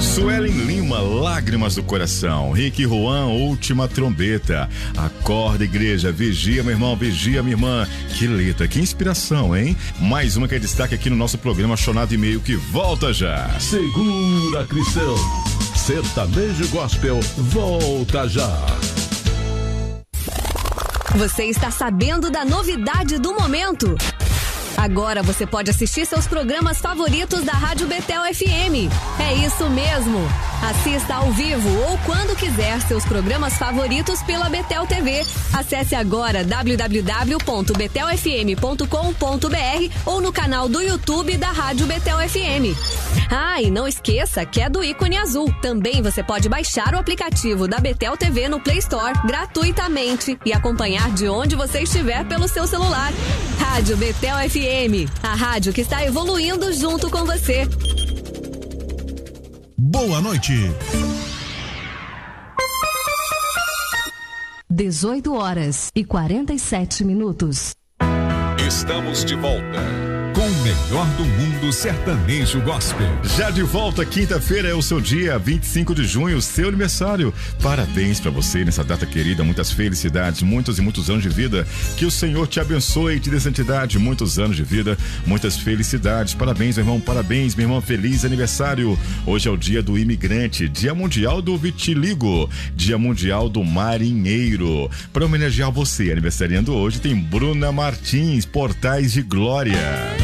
Suelen Lima, Lágrimas do Coração. Rick Juan, Última Trombeta. Acorda, igreja, vigia, meu irmão, vigia, minha irmã. Que letra, que inspiração, hein? Mais uma que é destaque aqui no nosso programa Chonado e Meio, que volta já. Segura, cristão. Sertanejo Gospel volta já. Você está sabendo da novidade do momento? Agora você pode assistir seus programas favoritos da Rádio Betel FM. É isso mesmo! Assista ao vivo ou quando quiser seus programas favoritos pela Betel TV. Acesse agora www.betelfm.com.br ou no canal do YouTube da Rádio Betel FM. Ah, e não esqueça que é do ícone azul. Também você pode baixar o aplicativo da Betel TV no Play Store gratuitamente e acompanhar de onde você estiver pelo seu celular. Rádio Betel FM, a rádio que está evoluindo junto com você. Boa noite. 18h47. Estamos de volta com o melhor do mundo sertanejo gospel. Já de volta, quinta-feira é o seu dia, 25 de junho, seu aniversário. Parabéns pra você nessa data querida, muitas felicidades, muitos e muitos anos de vida. Que o Senhor te abençoe e te dê santidade, muitos anos de vida, muitas felicidades. Parabéns, meu irmão, parabéns, meu irmão, feliz aniversário. Hoje é o dia do imigrante, dia mundial do vitiligo, dia mundial do marinheiro. Para homenagear você, aniversariando hoje, tem Bruna Martins, Portais de Glória.